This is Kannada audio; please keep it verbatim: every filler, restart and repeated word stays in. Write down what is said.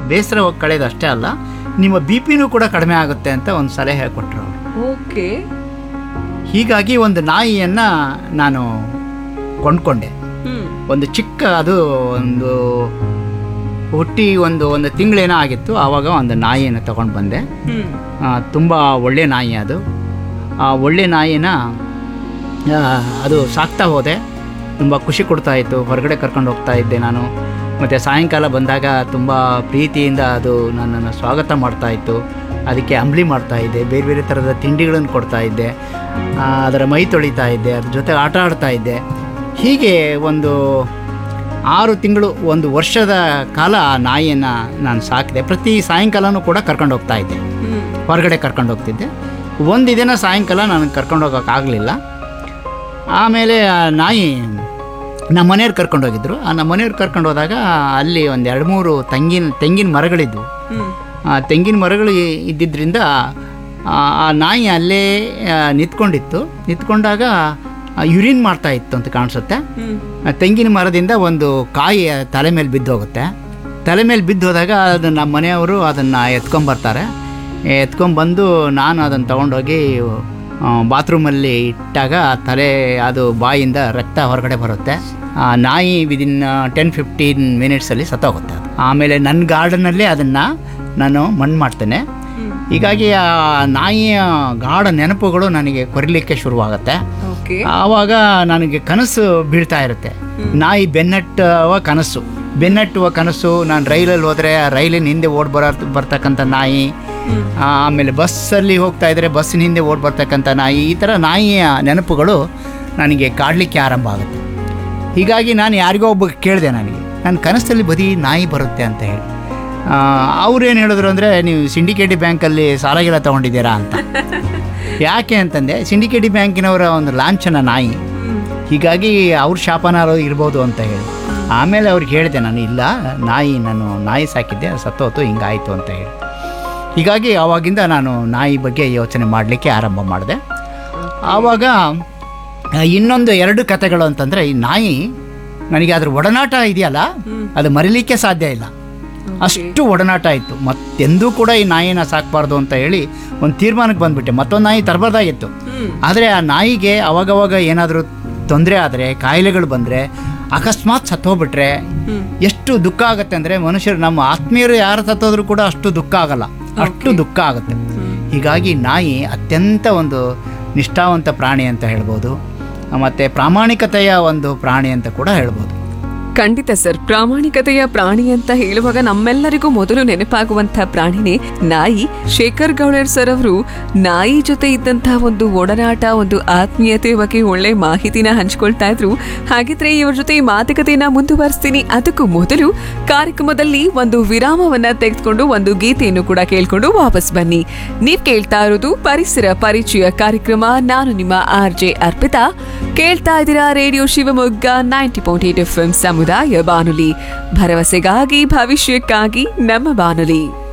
ಬೇಸರ ಕಳೆಯೋದು ಅಷ್ಟೇ ಅಲ್ಲ, ನಿಮ್ಮ ಬಿ ಪಿನೂ ಕೂಡ ಕಡಿಮೆ ಆಗುತ್ತೆ ಅಂತ ಒಂದು ಸಲಹೆ ಕೊಟ್ಟರು ಅವರು. ಓಕೆ. ಹೀಗಾಗಿ ಒಂದು ನಾಯಿಯನ್ನು ನಾನು ಕೊಂಡ್ಕೊಂಡೆ. ಒಂದು ಚಿಕ್ಕ, ಅದು ಒಂದು ಹುಟ್ಟಿ ಒಂದು ಒಂದು ತಿಂಗಳೇನೋ ಆಗಿತ್ತು. ಆವಾಗ ಒಂದು ನಾಯಿಯನ್ನು ತಗೊಂಡು ಬಂದೆ. ತುಂಬ ಒಳ್ಳೆ ನಾಯಿ ಅದು. ಆ ಒಳ್ಳೆ ನಾಯಿನ ಅದು ಸಾಕ್ತಾ ಹೋದೆ. ತುಂಬ ಖುಷಿ ಕೊಡ್ತಾಯಿತ್ತು. ಹೊರಗಡೆ ಕರ್ಕೊಂಡು ಹೋಗ್ತಾ ಇದ್ದೆ ನಾನು. ಮತ್ತು ಸಾಯಂಕಾಲ ಬಂದಾಗ ತುಂಬ ಪ್ರೀತಿಯಿಂದ ಅದು ನನ್ನನ್ನು ಸ್ವಾಗತ ಮಾಡ್ತಾಯಿತ್ತು. ಅದಕ್ಕೆ ಅಂಬ್ಲಿ ಮಾಡ್ತಾಯಿದ್ದೆ, ಬೇರೆ ಬೇರೆ ಥರದ ತಿಂಡಿಗಳನ್ನು ಕೊಡ್ತಾಯಿದ್ದೆ, ಅದರ ಮೈ ತೊಳಿತಾ ಇದ್ದೆ, ಅದ್ರ ಜೊತೆ ಆಟ ಆಡ್ತಾ ಇದ್ದೆ. ಹೀಗೆ ಒಂದು ಆರು ತಿಂಗಳು, ಒಂದು ವರ್ಷದ ಕಾಲ ಆ ನಾಯಿಯನ್ನು ನಾನು ಸಾಕಿದೆ. ಪ್ರತಿ ಸಾಯಂಕಾಲನೂ ಕೂಡ ಕರ್ಕೊಂಡು ಹೋಗ್ತಾ ಇದ್ದೆ, ಹೊರಗಡೆ ಕರ್ಕೊಂಡು ಹೋಗ್ತಿದ್ದೆ. ಒಂದು ದಿನ ಸಾಯಂಕಾಲ ನನಗೆ ಕರ್ಕೊಂಡು ಹೋಗೋಕ್ಕಾಗಲಿಲ್ಲ. ಆಮೇಲೆ ಆ ನಾಯಿ ನಮ್ಮ ಮನೆಯವ್ರು ಕರ್ಕೊಂಡು ಹೋಗಿದ್ರು. ಆ ನಮ್ಮ ಮನೆಯವ್ರು ಕರ್ಕೊಂಡು ಹೋದಾಗ ಅಲ್ಲಿ ಒಂದು ಎರಡು ಮೂರು ತೆಂಗಿನ ತೆಂಗಿನ ಮರಗಳಿದ್ವು. ಆ ತೆಂಗಿನ ಮರಗಳು ಇದ್ದಿದ್ದರಿಂದ ಆ ನಾಯಿ ಅಲ್ಲೇ ನಿಂತ್ಕೊಂಡಿತ್ತು. ನಿಂತ್ಕೊಂಡಾಗ ಯುರಿನ್ ಮಾಡ್ತಾ ಇತ್ತು ಅಂತ ಕಾಣಿಸುತ್ತೆ. ತೆಂಗಿನ ಮರದಿಂದ ಒಂದು ಕಾಯಿ ತಲೆ ಮೇಲೆ ಬಿದ್ದು ಹೋಗುತ್ತೆ. ತಲೆ ಮೇಲೆ ಬಿದ್ದು ಹೋದಾಗ ಅದು ನಮ್ಮ ಮನೆಯವರು ಅದನ್ನು ಎತ್ಕೊಂಬರ್ತಾರೆ. ಎತ್ಕೊಂಬಂದು ನಾನು ಅದನ್ನು ತೊಗೊಂಡೋಗಿ ಬಾತ್ರೂಮಲ್ಲಿ ಇಟ್ಟಾಗ ತಲೆ ಅದು ಬಾಯಿಂದ ರಕ್ತ ಹೊರಗಡೆ ಬರುತ್ತೆ. ಆ ನಾಯಿ ವಿದಿನ್ ಟೆನ್ ಫಿಫ್ಟೀನ್ ಮಿನಿಟ್ಸಲ್ಲಿ ಸತ್ತೋಗುತ್ತೆ ಅದು. ಆಮೇಲೆ ನನ್ನ ಗಾರ್ಡನಲ್ಲೇ ಅದನ್ನು ನಾನು ಮಣ್ಣು ಮಾಡ್ತೇನೆ. ಹೀಗಾಗಿ ಆ ನಾಯಿಯ ಗಾಢ ನೆನಪುಗಳು ನನಗೆ ಕೊರಿಲಿಕ್ಕೆ ಶುರುವಾಗುತ್ತೆ. ಆವಾಗ ನನಗೆ ಕನಸು ಬೀಳ್ತಾ ಇರುತ್ತೆ. ನಾಯಿ ಬೆನ್ನಟ್ಟುವ ಕನಸು ಬೆನ್ನಟ್ಟುವ ಕನಸು ನಾನು ರೈಲಲ್ಲಿ ಹೋದರೆ ರೈಲಿನ ಹಿಂದೆ ಓಡಿ ಬರೋ ಬರ್ತಕ್ಕಂಥ ನಾಯಿ, ಆಮೇಲೆ ಬಸ್ಸಲ್ಲಿ ಹೋಗ್ತಾ ಇದ್ದರೆ ಬಸ್ಸಿನ ಹಿಂದೆ ಓಡಿ ಬರ್ತಕ್ಕಂಥ ನಾಯಿ, ಈ ಥರ ನಾಯಿಯ ನೆನಪುಗಳು ನನಗೆ ಕಾಡಲಿಕ್ಕೆ ಆರಂಭ ಆಗುತ್ತೆ. ಹೀಗಾಗಿ ನಾನು ಯಾರಿಗೋ ಒಬ್ಬ ಕೇಳಿದೆ, ನನಗೆ ನನ್ನ ಕನಸಲ್ಲಿ ಬರೀ ನಾಯಿ ಬರುತ್ತೆ ಅಂತ ಹೇಳಿ. ಅವ್ರೇನು ಹೇಳಿದ್ರು ಅಂದರೆ, ನೀವು ಸಿಂಡಿಕೇಟಿ ಬ್ಯಾಂಕಲ್ಲಿ ಸಾಲಗೆಲ್ಲ ತೊಗೊಂಡಿದ್ದೀರಾ ಅಂತ. ಯಾಕೆ ಅಂತಂದೆ, ಸಿಂಡಿಕೇಟಿ ಬ್ಯಾಂಕಿನವರ ಒಂದು ಲಾಂಛನ ನಾಯಿ, ಹೀಗಾಗಿ ಅವ್ರ ಶಾಪನಾರು ಇರ್ಬೋದು ಅಂತ ಹೇಳಿ. ಆಮೇಲೆ ಅವ್ರಿಗೆ ಹೇಳಿದೆ ನಾನು, ಇಲ್ಲ ನಾಯಿ, ನಾನು ನಾಯಿ ಸಾಕಿದ್ದೆ, ಸತ್ತೋತು, ಹಿಂಗಾಯಿತು ಅಂತ ಹೇಳಿ. ಹೀಗಾಗಿ ಆವಾಗಿಂದ ನಾನು ನಾಯಿ ಬಗ್ಗೆ ಯೋಚನೆ ಮಾಡಲಿಕ್ಕೆ ಆರಂಭ ಮಾಡಿದೆ. ಆವಾಗ ಇನ್ನೊಂದು ಎರಡು ಕಥೆಗಳು ಅಂತಂದರೆ, ಈ ನಾಯಿ ನನಗೆ ಅದ್ರ ಒಡನಾಟ ಇದೆಯಲ್ಲ, ಅದು ಮರಿಲಿಕ್ಕೆ ಸಾಧ್ಯ ಇಲ್ಲ, ಅಷ್ಟು ಒಡನಾಟ ಇತ್ತು. ಮತ್ತೆಂದೂ ಕೂಡ ಈ ನಾಯಿನ ಸಾಕಬಾರ್ದು ಅಂತ ಹೇಳಿ ಒಂದು ತೀರ್ಮಾನಕ್ಕೆ ಬಂದುಬಿಟ್ಟೆ. ಮತ್ತೊಂದು ನಾಯಿ ತರಬಾರ್ದಾಗಿತ್ತು. ಆದರೆ ಆ ನಾಯಿಗೆ ಅವಾಗವಾಗ ಏನಾದರೂ ತೊಂದರೆ ಆದರೆ, ಕಾಯಿಲೆಗಳು ಬಂದರೆ, ಅಕಸ್ಮಾತ್ ಸತ್ತೋಗ್ಬಿಟ್ರೆ ಎಷ್ಟು ದುಃಖ ಆಗುತ್ತೆ ಅಂದರೆ, ಮನುಷ್ಯರು, ನಮ್ಮ ಆತ್ಮೀಯರು ಯಾರು ಸತ್ತೋದ್ರೂ ಕೂಡ ಅಷ್ಟು ದುಃಖ ಆಗಲ್ಲ, ಅಷ್ಟು ದುಃಖ ಆಗುತ್ತೆ. ಹೀಗಾಗಿ ನಾಯಿ ಅತ್ಯಂತ ಒಂದು ನಿಷ್ಠಾವಂತ ಪ್ರಾಣಿ ಅಂತ ಹೇಳ್ಬೋದು, ಮತ್ತು ಪ್ರಾಮಾಣಿಕತೆಯ ಒಂದು ಪ್ರಾಣಿ ಅಂತ ಕೂಡ ಹೇಳ್ಬೋದು. ಖಂಡಿತ ಸರ್, ಪ್ರಾಮಾಣಿಕತೆಯ ಪ್ರಾಣಿ ಅಂತ ಹೇಳುವಾಗ ನಮ್ಮೆಲ್ಲರಿಗೂ ಮೊದಲು ನೆನಪಾಗುವಂತಹ ಪ್ರಾಣಿನೇ ನಾಯಿ. ಶೇಖರ್ ಗೌಳರ್ ಸರ್ ಅವರು ನಾಯಿ ಜೊತೆ ಇದ್ದಂತಹ ಒಂದು ಒಡನಾಟ, ಒಂದು ಆತ್ಮೀಯತೆ ಬಗ್ಗೆ ಒಳ್ಳೆ ಮಾಹಿತಿನ ಹಂಚ್ಕೊಳ್ತಾ ಇದ್ರು. ಹಾಗಿದ್ರೆ ಇವ್ರ ಜೊತೆ ಈ ಮಾತುಕತೆಯನ್ನ ಮುಂದುವರಿಸ್ತೀನಿ. ಅದಕ್ಕೂ ಮೊದಲು ಕಾರ್ಯಕ್ರಮದಲ್ಲಿ ಒಂದು ವಿರಾಮವನ್ನ ತೆಗೆದುಕೊಂಡು ಒಂದು ಗೀತೆಯನ್ನು ಕೂಡ ಕೇಳ್ಕೊಂಡು ವಾಪಸ್ ಬನ್ನಿ. ನೀವ್ ಕೇಳ್ತಾ ಇರೋದು ಪರಿಸರ ಪರಿಚಯ ಕಾರ್ಯಕ್ರಮ. ನಾನು ನಿಮ್ಮ ಆರ್ ಜೆ ಅರ್ಪಿತಾ. ಕೇಳ್ತಾ ಇದ್ದೀರಾ radio Shivamogga ninety point eight F M ಸಮುದಾಯ ಬಾನುಲಿ, ಭರವಸೆಗಾಗಿ ಭವಿಷ್ಯಕ್ಕಾಗಿ ನಮ್ಮ ಬಾನುಲಿ.